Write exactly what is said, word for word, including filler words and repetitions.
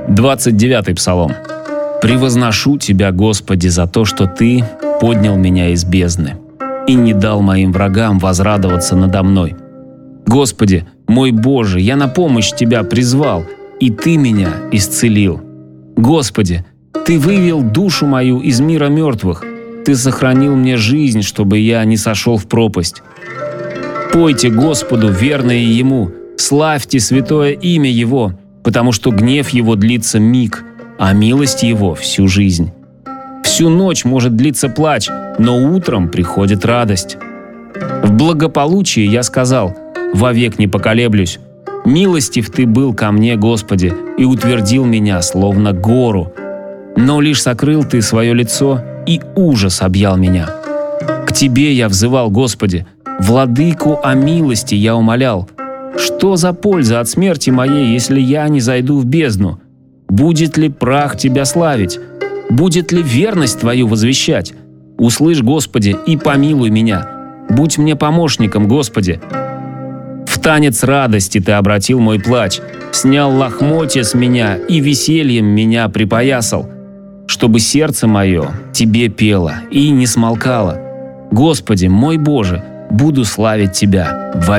двадцать девятый псалом. «Превозношу Тебя, Господи, за то, что Ты поднял меня из бездны и не дал моим врагам возрадоваться надо мной. Господи, мой Боже, я на помощь Тебя призвал, и Ты меня исцелил. Господи, Ты вывел душу мою из мира мертвых, Ты сохранил мне жизнь, чтобы я не сошел в пропасть. Пойте Господу, верные Ему, славьте святое имя Его, потому что гнев Его длится миг, а милость Его всю жизнь. Всю ночь может длиться плач, но утром приходит радость. В благополучии я сказал: вовек не поколеблюсь. Милостив Ты был ко мне, Господи, и утвердил меня, словно гору. Но лишь сокрыл Ты свое лицо, и ужас объял меня. К Тебе я взывал, Господи, Владыку о милости я умолял. Что за польза от смерти моей, если я не зайду в бездну? Будет ли прах Тебя славить? Будет ли верность Твою возвещать? Услышь, Господи, и помилуй меня. Будь мне помощником, Господи. В танец радости Ты обратил мой плач, снял лохмотья с меня и весельем меня припоясал, чтобы сердце мое Тебе пело и не смолкало. Господи, мой Боже, буду славить Тебя во